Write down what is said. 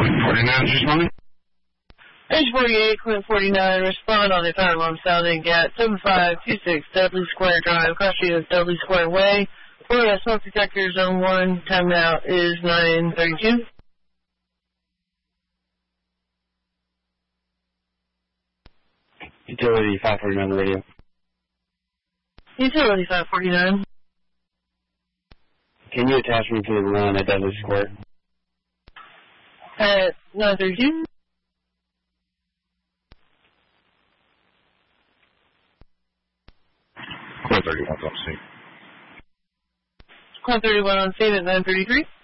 49, just one. Page 48, Quint 49, respond on the fire alarm sounding at 7526 Dudley Square Drive, across the street of Dudley Square Way. Florida smoke detector zone 1, timeout is 9:32. Utility 549 radio. Utility 549. Can you attach me to the one at Dudley Square? At 9:32. Quint 31 on scene. Quint 31 on scene at 9:33.